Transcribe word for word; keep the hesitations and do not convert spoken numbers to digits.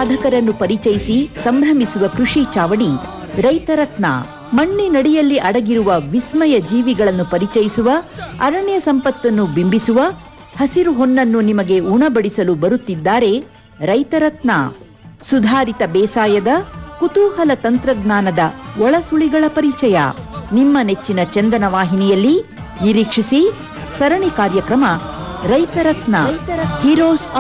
ಸಾಧಕರನ್ನು ಪರಿಚಯಿಸಿ ಸಂಭ್ರಮಿಸುವ ಕೃಷಿ ಚಾವಡಿ ರೈತರತ್ನ. ಮಣ್ಣಿನಡಿಯಲ್ಲಿ ಅಡಗಿರುವ ವಿಸ್ಮಯ ಜೀವಿಗಳನ್ನು ಪರಿಚಯಿಸುವ, ಅರಣ್ಯ ಸಂಪತ್ತನ್ನು ಬಿಂಬಿಸುವ, ಹಸಿರು ಹೊನ್ನನ್ನು ನಿಮಗೆ ಉಣಬಡಿಸಲು ಬರುತ್ತಿದ್ದಾರೆ ರೈತರತ್ನ. ಸುಧಾರಿತ ಬೇಸಾಯದ ಕುತೂಹಲ ತಂತ್ರಜ್ಞಾನದ ಒಳಸುಳಿಗಳ ಪರಿಚಯ ನಿಮ್ಮ ನೆಚ್ಚಿನ ಚಂದನ ವಾಹಿನಿಯಲ್ಲಿ ನಿರೀಕ್ಷಿಸಿ. ಸರಣಿ ಕಾರ್ಯಕ್ರಮ ರೈತರತ್ನ, ಹೀರೋಸ್